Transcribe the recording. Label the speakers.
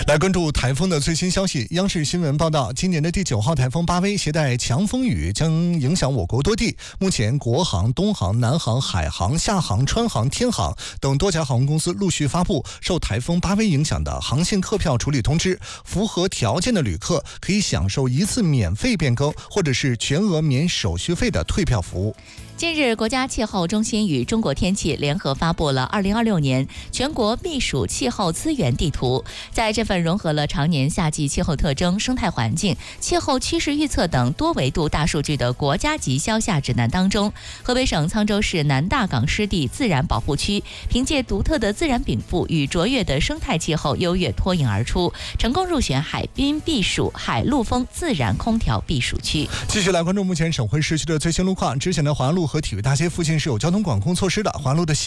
Speaker 1: 来关注台风的最新消息。央视新闻报道，今年的第9号台风巴威携带强风雨将影响我国多地。目前，国航、东航、南航、海航、厦航、川航、天航等多家航空公司陆续发布受台风巴威影响的航线客票处理通知，符合条件的旅客可以享受一次免费变更或者是全额免手续费的退票服务。
Speaker 2: 近日，国家气候中心与中国天气联合发布了2026年全国避暑气候资源地图。在这份融合了常年夏季气候特征、生态环境、气候趋势预测等多维度大数据的国家级消夏指南当中，河北省沧州市南大港湿地自然保护区凭借独特的自然禀赋与卓越的生态气候优越脱颖而出，成功入选海滨避暑海陆丰自然空调避暑区。
Speaker 1: 继续来关注目前省会市区的最新路况。之前的环路和体育大街附近是有交通管控措施的，环路的